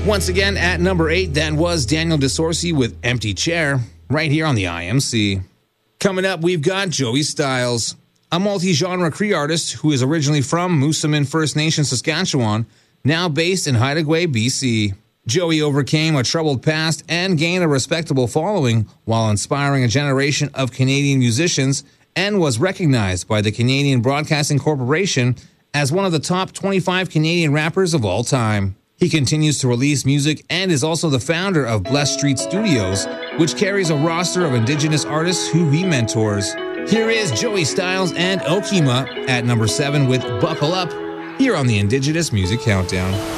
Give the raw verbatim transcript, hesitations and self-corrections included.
Once again, at number eight, that was Daniel DeSorcy with Empty Chair, right here on the I M C. Coming up, we've got Joey Styles, a multi-genre Cree artist who is originally from Moosomin First Nation, Saskatchewan, now based in Hideaway, B C. Joey overcame a troubled past and gained a respectable following while inspiring a generation of Canadian musicians and was recognized by the Canadian Broadcasting Corporation as one of the top twenty-five Canadian rappers of all time. He continues to release music and is also the founder of Blessed Street Studios, which carries a roster of Indigenous artists who he mentors. Here is Joey Styles and Okima at number seven with Buckle Up, here on the Indigenous Music Countdown.